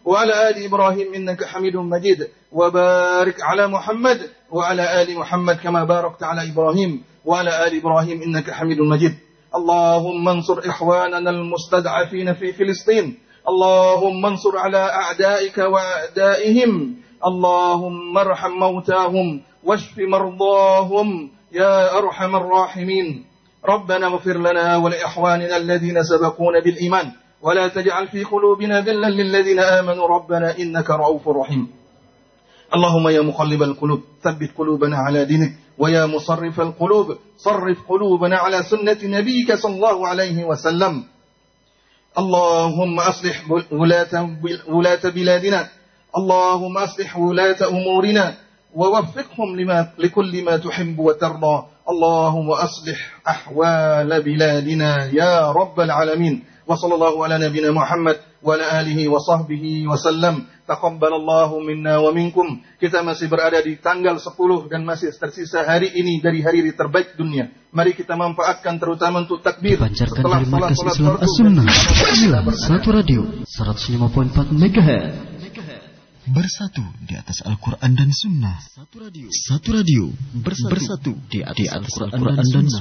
وعلى آل إبراهيم إنك حميد مجيد وبارك على محمد وعلى آل محمد كما باركت على إبراهيم وعلى آل إبراهيم إنك حميد مجيد. اللهم انصر إخواننا المستضعفين في فلسطين. اللهم انصر على أعدائك وأعدائهم. اللهم ارحم موتاهم واشف مرضاهم يا أرحم الراحمين. ربنا اغفر لنا ولإخواننا الذين سبقونا بالإيمان ولا تجعل في قلوبنا غلا للذين آمنوا ربنا إنك رؤوف رحيم. اللهم يا مقلب القلوب ثبت قلوبنا على دينك ويا مصرف القلوب صرف قلوبنا على سنة نبيك صلى الله عليه وسلم. اللهم أصلح ولاة بلادنا. اللهم أصلح ولاة أمورنا ووفقهم لكل ما تحب وترضى. اللهم أصلح أحوال بلادنا يا رب العالمين. وصلى الله على نبينا محمد وعلى آله وصحbihi wasallam. Taqabbalallahu minna wa minkum. Kita masih berada di tanggal 10 dan masih tersisa hari ini dari hari terbaik dunia. Mari kita manfaatkan terutama untuk takbir. Dipancarkan dari Markas Islam As-Sunnah. Inilah Satu Radio 105.4 MHz. Bersatu di atas Al-Quran dan Sunnah. Satu Radio bersatu di atas Al-Quran dan Sunnah.